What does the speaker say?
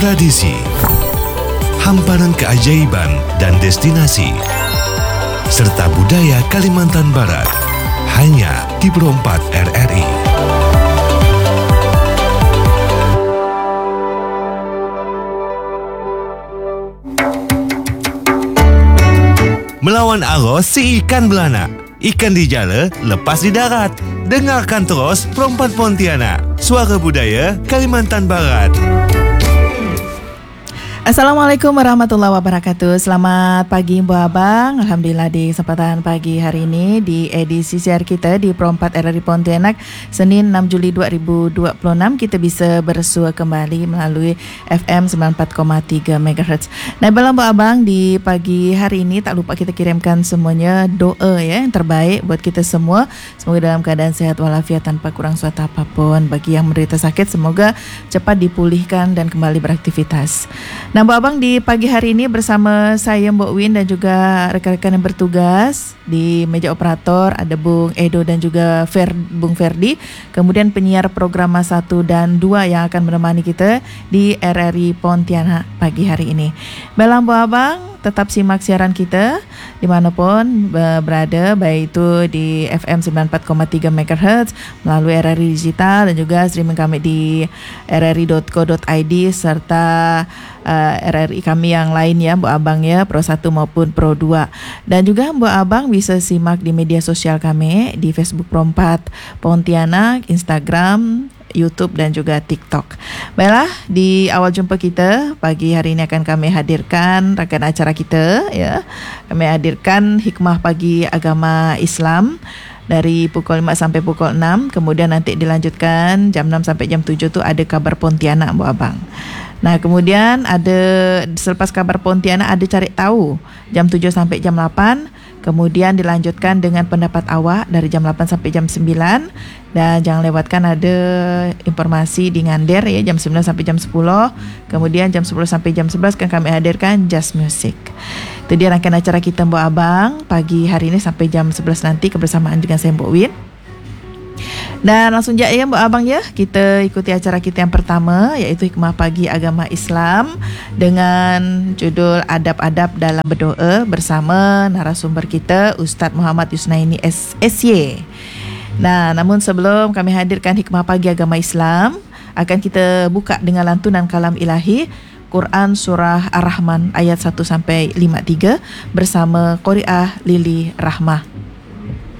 tradisi, hamparan keajaiban dan destinasi, serta budaya Kalimantan Barat, hanya di Pro 4 RRI. Melawan arus si ikan belanak. Ikan di jala, lepas di darat. Dengarkan terus Pro 4 Pontianak, suara budaya Kalimantan Barat. Assalamualaikum warahmatullahi wabarakatuh. Selamat pagi Ibu Abang. Alhamdulillah di kesempatan pagi hari ini di edisi siar kita di Pro 4 RRI Pontianak Senin 6 Juli 2026 kita bisa bersua kembali melalui FM 94,3 MHz. Nah, Ibu Abang, di pagi hari ini tak lupa kita kirimkan semuanya doa ya yang terbaik buat kita semua. Semoga dalam keadaan sehat walafiat tanpa kurang suatu apapun. Bagi yang menderita sakit semoga cepat dipulihkan dan kembali beraktivitas. Nah, Mbak Abang, di pagi hari ini bersama saya Mbak Win dan juga rekan-rekan yang bertugas di meja operator ada Bung Edo dan juga Bung Ferdi, kemudian penyiar program 1 dan 2 yang akan menemani kita di RRI Pontianak pagi hari ini. Baiklah Mbak Abang, tetap simak siaran kita dimanapun berada, baik itu di FM 94,3 MHz melalui RRI Digital dan juga streaming kami di rri.co.id serta RRI kami yang lain ya Mbak Abang ya, Pro 1 maupun Pro 2. Dan juga Mbak Abang bisa simak di media sosial kami di Facebook Pro 4 Pontianak, Instagram, YouTube dan juga TikTok. Baiklah, di awal jumpa kita pagi hari ini akan kami hadirkan rakan acara kita ya. Kami hadirkan hikmah pagi agama Islam dari pukul 5 sampai pukul 6. Kemudian nanti dilanjutkan jam 6 sampai jam 7 tu ada kabar Pontianak Mbak Abang. Nah, kemudian ada selepas kabar Pontianak ada cari tahu jam 7 sampai jam 8. Kemudian dilanjutkan dengan pendapat awak dari jam 8 sampai jam 9. Dan jangan lewatkan ada informasi di Ngander ya jam 9 sampai jam 10. Kemudian jam 10 sampai jam 11 kan kami hadirkan Jazz Music. Itu dia rangkaian acara kita Mbak Abang pagi hari ini sampai jam 11 nanti kebersamaan dengan saya Mbak Win. Dan langsung aja ya Mbak Abang ya, kita ikuti acara kita yang pertama iaitu Hikmah Pagi Agama Islam dengan judul Adab-adab dalam Berdoa bersama narasumber kita Ustaz Muhammad Yusnaini SY. Nah, namun sebelum kami hadirkan Hikmah Pagi Agama Islam, akan kita buka dengan lantunan kalam ilahi Quran Surah Ar-Rahman ayat 1 sampai 53 bersama Qori'ah Lili Rahmah.